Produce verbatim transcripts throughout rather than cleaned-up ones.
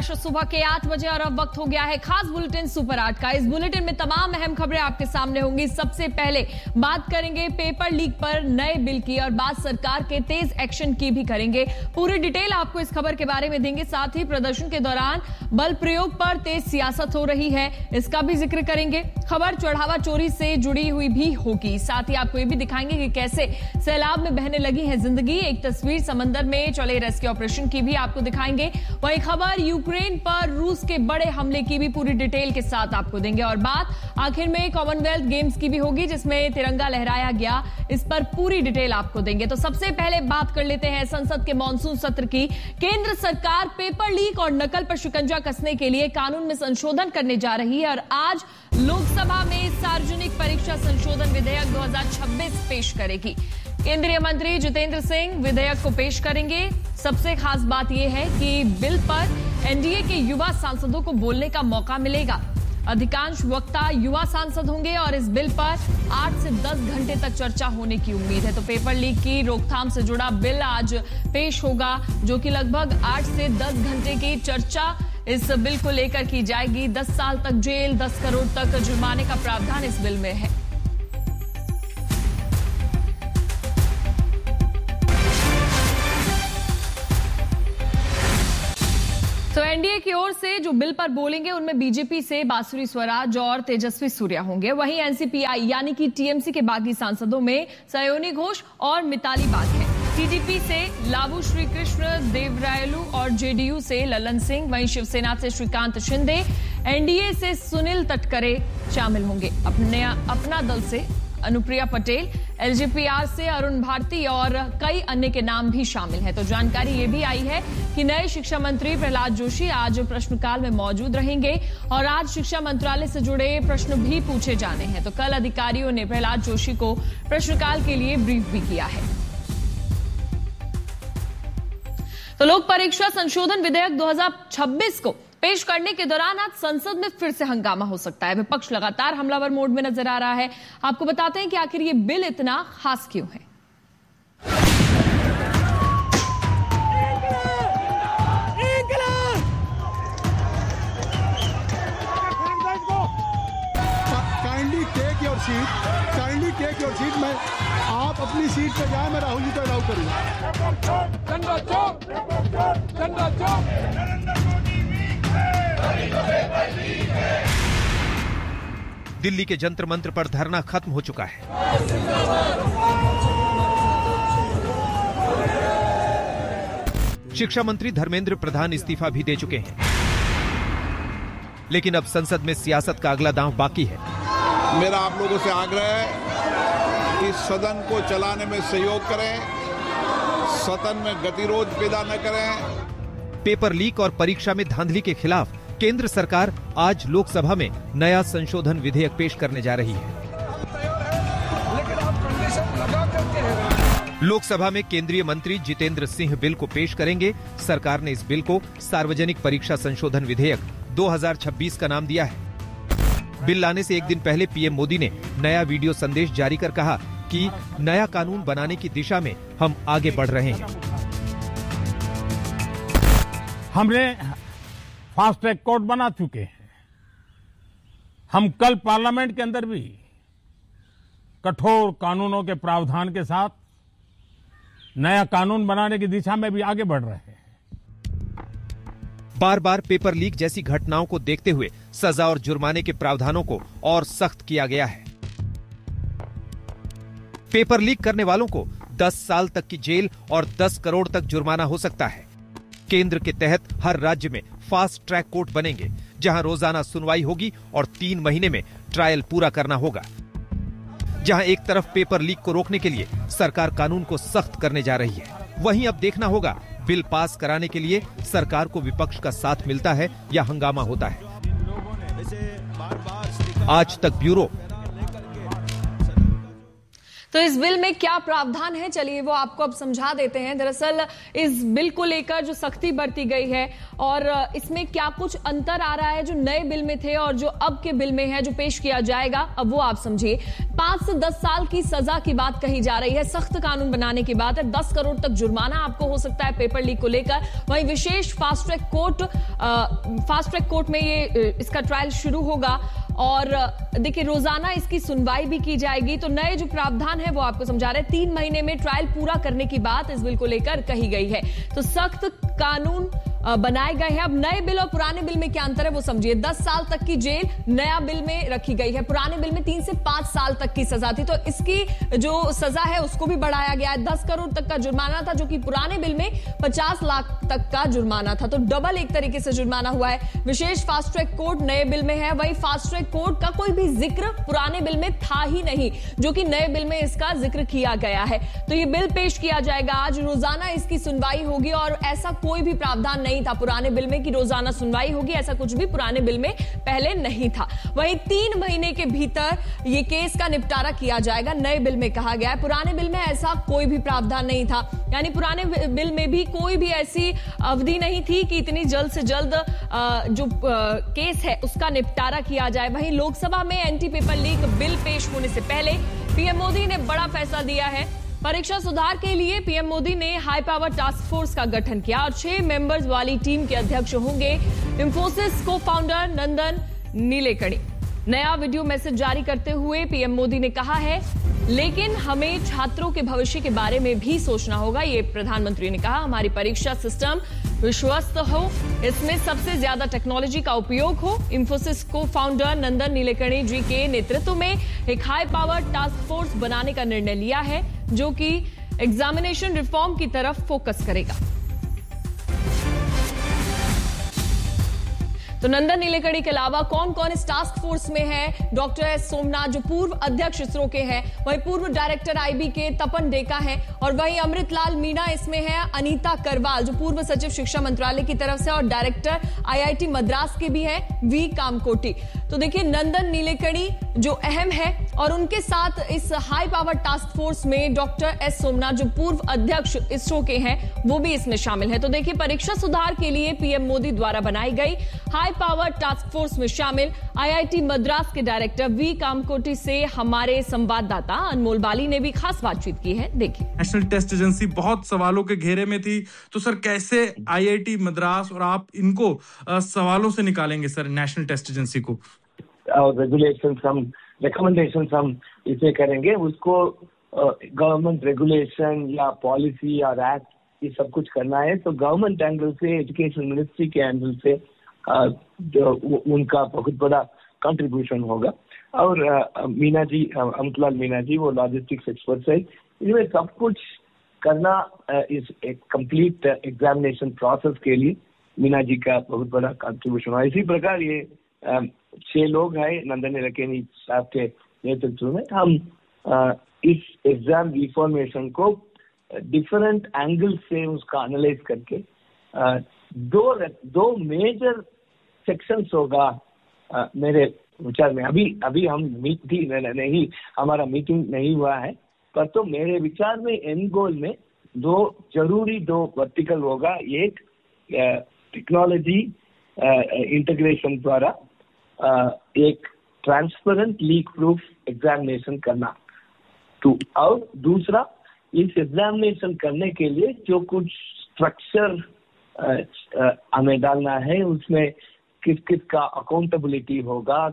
वर्ष सुबह के आठ बजे और अब वक्त हो गया है खास बुलेटिन सुपर आठ का। इस बुलेटिन में तमाम अहम खबरें आपके सामने होंगी। सबसे पहले बात करेंगे पेपर लीक पर नए बिल की और बात सरकार के तेज एक्शन की भी करेंगे। पूरी डिटेल आपको इस खबर के बारे में देंगे। साथ ही प्रदर्शन के दौरान बल प्रयोग पर तेज सियासत हो रही है, इसका भी जिक्र करेंगे। खबर चढ़ावा चोरी से जुड़ी हुई भी होगी। साथ ही आपको ये भी दिखाएंगे कि कैसे सैलाब में बहने लगी है जिंदगी। एक तस्वीर समंदर में चले रेस्क्यू ऑपरेशन की भी आपको दिखाएंगे। वही खबर यूक्रेन पर रूस के बड़े हमले की भी पूरी डिटेल के साथ आपको देंगे। और बात आखिर में कॉमनवेल्थ गेम्स की भी होगी जिसमें तिरंगा लहराया गया, इस पर पूरी डिटेल आपको देंगे। तो सबसे पहले बात कर लेते हैं संसद के मॉनसून सत्र की। केंद्र सरकार पेपर लीक और नकल पर शिकंजा कसने के लिए कानून में संशोधन करने जा रही है और आज लोकसभा में सार्वजनिक परीक्षा संशोधन विधेयक दो हज़ार छब्बीस पेश करेगी। केंद्रीय मंत्री जितेंद्र सिंह विधेयक को पेश करेंगे। सबसे खास बात यह है कि बिल पर एनडीए के युवा सांसदों को बोलने का मौका मिलेगा। अधिकांश वक्ता युवा सांसद होंगे और इस बिल पर आठ से दस घंटे तक चर्चा होने की उम्मीद है। तो पेपर लीक की रोकथाम से जुड़ा बिल आज पेश होगा, जो कि लगभग आठ से दस घंटे की चर्चा इस बिल को लेकर की जाएगी। दस साल तक जेल, दस करोड़ तक जुर्माने का प्रावधान इस बिल में है। तो एनडीए की ओर से जो बिल पर बोलेंगे उनमें बीजेपी से बांसुरी स्वराज और तेजस्वी सूर्या होंगे। वहीं एनसीपीआई यानी कि टीएमसी के बागी सांसदों में सयोनी घोष और मिताली बाग हैं। टीडीपी से लाबू श्रीकृष्ण देवरायलू और जेडीयू से ललन सिंह, वहीं शिवसेना से श्रीकांत शिंदे, एनडीए से सुनील तटकरे शामिल होंगे। अपने अपना दल से अनुप्रिया पटेल, एलजेपीआर से अरुण भारती और कई अन्य के नाम भी शामिल हैं। तो जानकारी ये भी आई है कि नए शिक्षा मंत्री प्रहलाद जोशी आज प्रश्नकाल में मौजूद रहेंगे और आज शिक्षा मंत्रालय से जुड़े प्रश्न भी पूछे जाने हैं। तो कल अधिकारियों ने प्रहलाद जोशी को प्रश्नकाल के लिए ब्रीफ भी किया है। तो लोक परीक्षा संशोधन विधेयक दो हज़ार छब्बीस को पेश करने के दौरान आज संसद में फिर से हंगामा हो सकता है। विपक्ष लगातार हमलावर मोड में नजर आ रहा है। आपको बताते हैं कि आखिर ये बिल इतना खास क्यों है। Kindly take your seat, kindly take your seat. मैं आप अपनी सीट पे जाए, मैं राहुल जी को अलाउ करूंगा। दिल्ली के जंतर मंत्र पर धरना खत्म हो चुका है। शिक्षा मंत्री धर्मेंद्र प्रधान इस्तीफा भी दे चुके हैं, लेकिन अब संसद में सियासत का अगला दांव बाकी है। मेरा आप लोगों से आग्रह है कि सदन को चलाने में सहयोग करें, सदन में गतिरोध पैदा न करें। पेपर लीक और परीक्षा में धांधली के खिलाफ केंद्र सरकार आज लोकसभा में नया संशोधन विधेयक पेश करने जा रही है। लोकसभा में केंद्रीय मंत्री जितेंद्र सिंह बिल को पेश करेंगे। सरकार ने इस बिल को सार्वजनिक परीक्षा संशोधन विधेयक दो हज़ार छब्बीस का नाम दिया है। बिल लाने से एक दिन पहले पीएम मोदी ने नया वीडियो संदेश जारी कर कहा कि नया कानून बनाने की दिशा में हम आगे बढ़ रहे हैं। हमने फास्ट ट्रैक कोर्ट बना चुके हैं। हम कल पार्लियामेंट के अंदर भी कठोर कानूनों के प्रावधान के साथ नया कानून बनाने की दिशा में भी आगे बढ़ रहे हैं। बार बार पेपर लीक जैसी घटनाओं को देखते हुए सजा और जुर्माने के प्रावधानों को और सख्त किया गया है। पेपर लीक करने वालों को दस साल तक की जेल और दस करोड़ तक जुर्माना हो सकता है। केंद्र के तहत हर राज्य में फास्ट ट्रैक कोर्ट बनेंगे, जहां रोजाना सुनवाई होगी और तीन महीने में ट्रायल पूरा करना होगा। जहां एक तरफ पेपर लीक को रोकने के लिए सरकार कानून को सख्त करने जा रही है, वहीं अब देखना होगा बिल पास कराने के लिए सरकार को विपक्ष का साथ मिलता है या हंगामा होता है। आज तक ब्यूरो। तो इस बिल में क्या प्रावधान है, चलिए वो आपको अब समझा देते हैं। दरअसल इस बिल को लेकर जो सख्ती बरती गई है और इसमें क्या कुछ अंतर आ रहा है जो नए बिल में थे और जो अब के बिल में है जो पेश किया जाएगा, अब वो आप समझिए। पांच से दस साल की सजा की बात कही जा रही है, सख्त कानून बनाने की बात है। दस करोड़ तक जुर्माना आपको हो सकता है पेपर लीक को लेकर। वहीं विशेष fast track court fast track court में ये इसका ट्रायल शुरू होगा और देखिए रोजाना इसकी सुनवाई भी की जाएगी। तो नए जो प्रावधान है वो आपको समझा रहे हैं। तीन महीने में ट्रायल पूरा करने की बात इस बिल को लेकर कही गई है। तो सख्त कानून बनाए गए हैं। अब नए बिल और पुराने बिल में क्या अंतर है वो समझिए। दस साल तक की जेल नया बिल में रखी गई है, पुराने बिल में तीन से पांच साल तक की सजा थी। तो इसकी जो सजा है उसको भी बढ़ाया गया है। दस करोड़ तक का जुर्माना था जो कि पुराने बिल में पचास लाख तक का जुर्माना था, तो डबल एक तरीके से जुर्माना हुआ है। विशेष फास्ट ट्रैक कोर्ट नए बिल में है, वही फास्ट ट्रैक कोर्ट का कोई भी जिक्र पुराने बिल में था ही नहीं, जो कि नए बिल में इसका जिक्र किया गया है। तो ये बिल पेश किया जाएगा आज, रोजाना इसकी सुनवाई होगी और ऐसा कोई भी प्रावधान नहीं था पुराने बिल में कि रोजाना सुनवाई होगी, ऐसा कुछ भी पुराने बिल में पहले नहीं था। वहीं तीन महीने के भीतर ये केस का निपटारा किया जाएगा, नए बिल में कहा गया है। पुराने बिल में ऐसा कोई भी प्रावधान नहीं था, यानी पुराने बिल में भी कोई भी ऐसी अवधि नहीं थी कि इतनी जल्द से जल्द जो केस है उसका निपटारा किया जाए। वहीं लोकसभा में एंटी पेपर लीक बिल पेश होने से पहले पीएम मोदी ने बड़ा फैसला दिया है। परीक्षा सुधार के लिए पीएम मोदी ने हाई पावर टास्क फोर्स का गठन किया और छह मेंबर्स वाली टीम के अध्यक्ष होंगे इंफोसिस को फाउंडर नंदन नीलेकणी। नया वीडियो मैसेज जारी करते हुए पीएम मोदी ने कहा है, लेकिन हमें छात्रों के भविष्य के बारे में भी सोचना होगा। ये प्रधानमंत्री ने कहा, हमारी परीक्षा सिस्टम विश्वस्त हो, इसमें सबसे ज्यादा टेक्नोलॉजी का उपयोग हो। इंफोसिस को फाउंडर नंदन नीलेकणी जी के नेतृत्व में एक हाई पावर टास्क फोर्स बनाने का निर्णय लिया है जो कि एग्जामिनेशन रिफॉर्म की तरफ फोकस करेगा। तो नंदन नीलेकणी के अलावा कौन कौन इस टास्क फोर्स में है? डॉक्टर एस सोमनाथ जो पूर्व अध्यक्ष इसरो के हैं, वहीं पूर्व डायरेक्टर आईबी के तपन डेका है और वहीं अमृतलाल मीणा इसमें है। अनीता करवाल जो पूर्व सचिव शिक्षा मंत्रालय की तरफ से और डायरेक्टर आईआईटी मद्रास के भी हैं, वी कामकोटी। तो देखिए नंदन नीलेकणी जो अहम है और उनके साथ इस हाई पावर टास्क फोर्स में डॉक्टर एस सोमनाथ जो पूर्व अध्यक्ष इसरो के हैं वो भी इसमें शामिल है। तो देखिए परीक्षा सुधार के लिए पीएम मोदी द्वारा बनाई गई हाई पावर टास्क फोर्स में शामिल आईआईटी मद्रास के डायरेक्टर वी कामकोटी से हमारे संवाददाता अनमोल बाली ने भी खास बातचीत की है, देखिए। नेशनल टेस्ट एजेंसी बहुत सवालों के घेरे में थी, तो सर कैसे आईआईटी मद्रास और आप इनको आ, सवालों से निकालेंगे सर नेशनल टेस्ट एजेंसी को? रेगुलेशन हम रिकमेंडेशन हम इसे करेंगे, उसको गवर्नमेंट रेगुलेशन या पॉलिसी या एक्ट ये सब कुछ करना है। तो गवर्नमेंट एंगल से, एजुकेशन मिनिस्ट्री के एंगल से जो उनका बहुत बड़ा कंट्रीब्यूशन होगा। और मीना जी, अमृतलाल मीना जी वो लॉजिस्टिक्स एक्सपर्ट है, इनमें सब कुछ करना इस एक कंप्लीट एग्जामिनेशन प्रोसेस के लिए मीना जी का बहुत बड़ा कंट्रीब्यूशन है। इसी प्रकार ये छह लोग हैं नंदन नीलेकणी साहब के नेतृत्व में। हम इस एग्जाम रिफॉर्मेशन को डिफरेंट एंगल से उसका एनालाइज करके दो दो मेजर सेक्शंस होगा आ, मेरे विचार में। अभी अभी हम मीटिंग नहीं हमारा मीटिंग नहीं हुआ है, पर तो मेरे विचार में एंड गोल में दो जरूरी दो वर्टिकल होगा। एक टेक्नोलॉजी इंटीग्रेशन द्वारा आ, एक ट्रांसपेरेंट लीक प्रूफ एग्जामिनेशन करना टू, और दूसरा इस एग्जामिनेशन करने के लिए जो कुछ स्ट्रक्चर हमें डालना है, उसमें किस किस का अकाउंटेबिलिटी होगा।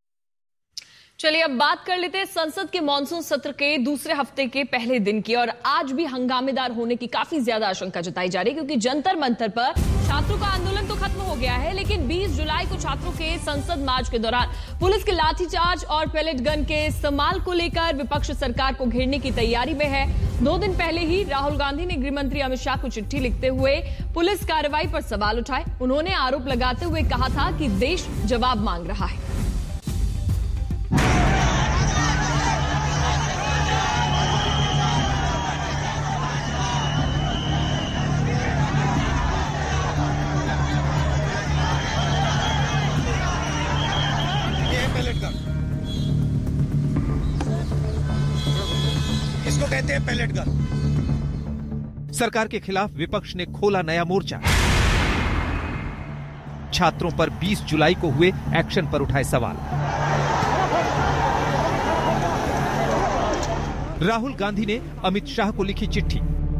चलिए अब बात कर लेते हैं संसद के मॉनसून सत्र के दूसरे हफ्ते के पहले दिन की। और आज भी हंगामेदार होने की काफी ज्यादा आशंका जताई जा रही है, क्योंकि जंतर मंतर पर छात्रों का आंदोलन तो खत्म हो गया है, लेकिन बीस जुलाई को छात्रों के संसद मार्च के दौरान पुलिस के लाठीचार्ज और पैलेट गन के इस्तेमाल को लेकर विपक्ष सरकार को घेरने की तैयारी में है। दो दिन पहले ही राहुल गांधी ने गृह मंत्री अमित शाह को चिट्ठी लिखते हुए पुलिस कार्रवाई पर सवाल उठाए। उन्होंने आरोप लगाते हुए कहा था कि देश जवाब मांग रहा है। कहते हैं पैलेट गन। सरकार के खिलाफ विपक्ष ने खोला नया मोर्चा। छात्रों पर बीस जुलाई को हुए एक्शन पर उठाए सवाल। राहुल गांधी ने अमित शाह को लिखी चिट्ठी।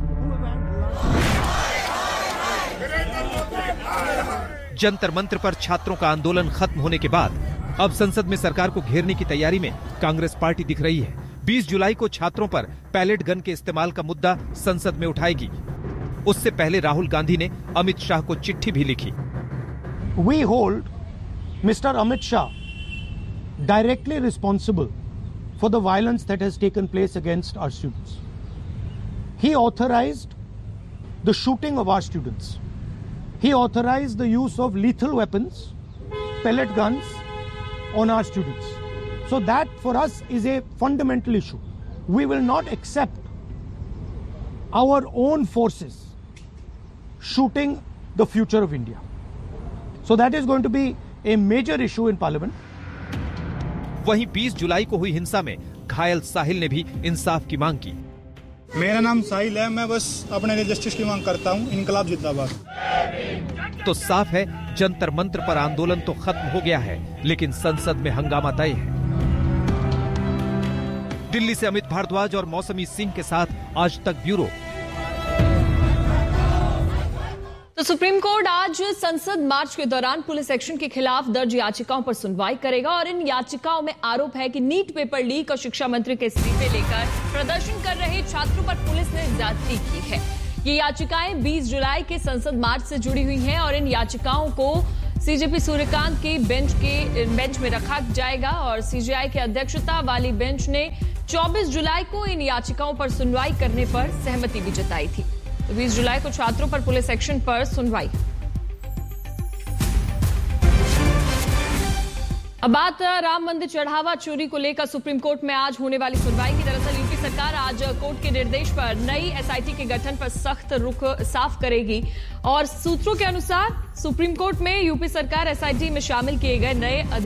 जंतर मंत्र पर छात्रों का आंदोलन खत्म होने के बाद अब संसद में सरकार को घेरने की तैयारी में कांग्रेस पार्टी दिख रही है। बीस जुलाई को छात्रों पर पैलेट गन के इस्तेमाल का मुद्दा संसद में उठाएगी। उससे पहले राहुल गांधी ने अमित शाह को चिट्ठी भी लिखी। We hold Mister Amit Shah directly responsible for the violence that has taken place against our students. He authorized the shooting of our students. He authorized the use of lethal weapons, pellet guns on our students. So that for us is a fundamental issue. We will not accept our own forces shooting the future of India. So that is going to be a major issue in Parliament. वहीं बीस जुलाई को हुई हिंसा में घायल साहिल ने भी इंसाफ की मांग की। मेरा नाम साहिल है, मैं बस अपने लिए जस्टिस की मांग करता हूं। इनकलाब जिंदाबाद। तो साफ है जंतर मंत्र पर आंदोलन तो खत्म हो गया है, लेकिन संसद में हंगामा तय है। दिल्ली से अमित भारद्वाज और मौसमी सिंह के साथ आज तक ब्यूरो। तो सुप्रीम कोर्ट आज संसद मार्च के दौरान पुलिस एक्शन के खिलाफ दर्ज याचिकाओं पर सुनवाई करेगा और इन याचिकाओं में आरोप है कि नीट पेपर लीक और शिक्षा मंत्री के इस्तीफे लेकर प्रदर्शन कर रहे छात्रों पर पुलिस ने ज्यादती की है। ये याचिकाएं बीस जुलाई के संसद मार्च से जुड़ी हुई हैं और इन याचिकाओं को सीजेपी सूर्यकांत की बेंच के बेंच में रखा जाएगा और सीजेआई की अध्यक्षता वाली बेंच ने चौबीस जुलाई को इन याचिकाओं पर सुनवाई करने पर सहमति भी जताई थी। तो बीस जुलाई को छात्रों पर पुलिस एक्शन पर सुनवाई। अब बात राम मंदिर चढ़ावा चोरी को लेकर सुप्रीम कोर्ट में आज होने वाली सुनवाई की। दरअसल यूपी सरकार आज कोर्ट के निर्देश पर नई एसआईटी के गठन पर सख्त रुख साफ करेगी और सूत्रों के अनुसार सुप्रीम कोर्ट में यूपी सरकार एसआईटी में शामिल किए गए नए